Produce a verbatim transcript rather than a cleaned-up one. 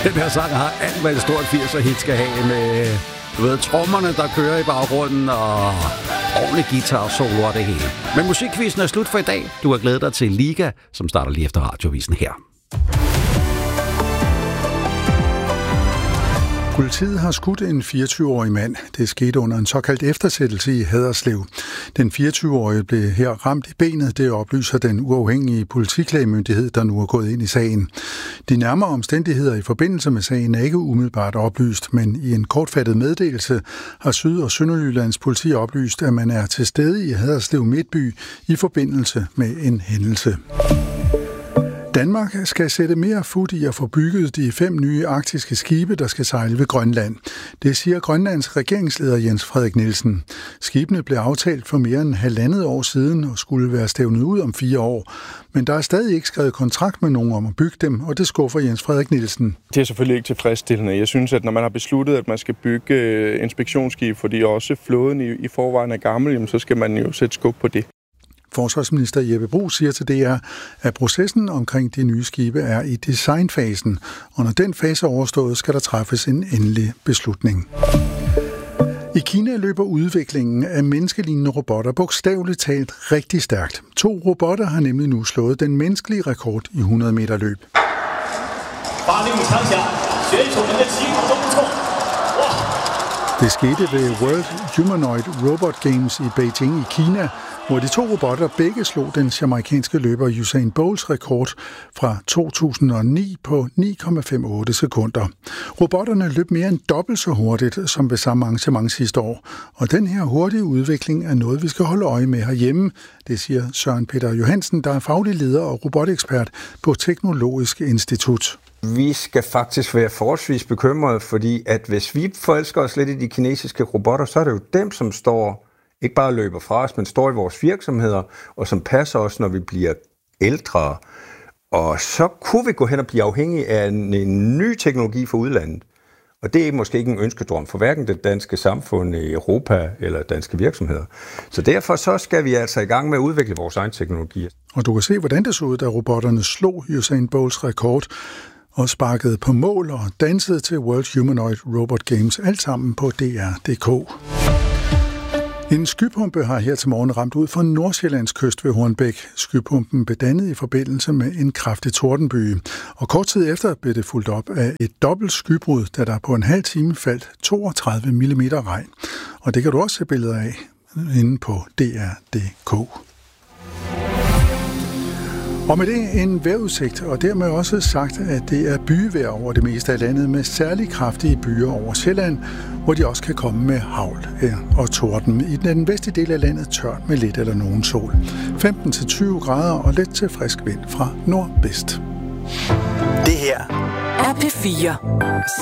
Den her sang har alt, hvad et stort firser hit skal have med, du ved, trommerne, der kører i baggrunden, og ordentlig guitar solo og det hele. Men musikquizzen er slut for i dag. Du har glædet dig til Liga, som starter lige efter radiovisen her. Politiet har skudt en fireogtyve-årig mand. Det skete under en såkaldt eftersættelse i Haderslev. Den fireogtyve-årige blev her ramt i benet. Det oplyser den uafhængige politiklagemyndighed, der nu er gået ind i sagen. De nærmere omstændigheder i forbindelse med sagen er ikke umiddelbart oplyst, men i en kortfattet meddelelse har Syd- og Sønderjyllands politi oplyst, at man er til stede i Haderslev Midtby i forbindelse med en hændelse. Danmark skal sætte mere fut i at få bygget de fem nye arktiske skibe, der skal sejle ved Grønland. Det siger Grønlands regeringsleder Jens Frederik Nielsen. Skibene blev aftalt for mere end halvandet år siden og skulle være stævnet ud om fire år. Men der er stadig ikke skrevet kontrakt med nogen om at bygge dem, og det skuffer Jens Frederik Nielsen. Det er selvfølgelig ikke tilfredsstillende. Jeg synes, at når man har besluttet, at man skal bygge inspektionsskib, fordi også flåden i, i forvejen er gammel, jamen, så skal man jo sætte skub på det. Forsvarsminister Jeppe Bruus siger til D R, at processen omkring de nye skibe er i designfasen, og når den fase er overstået, skal der træffes en endelig beslutning. I Kina løber udviklingen af menneskelignende robotter bogstaveligt talt rigtig stærkt. To robotter har nemlig nu slået den menneskelige rekord i hundrede meter løb. Det skete ved World Humanoid Robot Games i Beijing i Kina, hvor de to robotter begge slog den jamaikanske løber Usain Bolts rekord fra to tusind og ni på ni komma femogtyve sekunder. Robotterne løb mere end dobbelt så hurtigt som ved samme arrangement sidste år, og den her hurtige udvikling er noget, vi skal holde øje med herhjemme, det siger Søren Peter Johansen, der er faglig leder og robotekspert på Teknologisk Institut. Vi skal faktisk være forholdsvis bekymrede, fordi at hvis vi forelsker os lidt i de kinesiske robotter, så er det jo dem, som står, ikke bare løber fra os, men står i vores virksomheder, og som passer os, når vi bliver ældre. Og så kunne vi gå hen og blive afhængige af en, en ny teknologi fra udlandet. Og det er måske ikke en ønskedrøm for hverken det danske samfund i Europa eller danske virksomheder. Så derfor så skal vi altså i gang med at udvikle vores egen teknologi. Og du kan se, hvordan det så ud, da robotterne slog Usain Bolts rekord og sparkede på mål og dansede til World Humanoid Robot Games, alt sammen på D R punktum d k. En skypumpe har her til morgen ramt ud fra Nordsjællands kyst ved Hornbæk. Skypumpen blev dannet i forbindelse med en kraftig tordenbyge, og kort tid efter blev det fulgt op af et dobbelt skybrud, da der på en halv time faldt toogtredive millimeter regn. Og det kan du også se billeder af inde på D R punktum d k. Og med det en vejrudsigt, og dermed også sagt, at det er byvejr over det meste af landet med særlig kraftige byer over Sjælland, hvor de også kan komme med hagl og torden. I den vestlige del af landet tørt med lidt eller nogen sol. femten til tyve grader og let til frisk vind fra nordvest. Det her er P fire.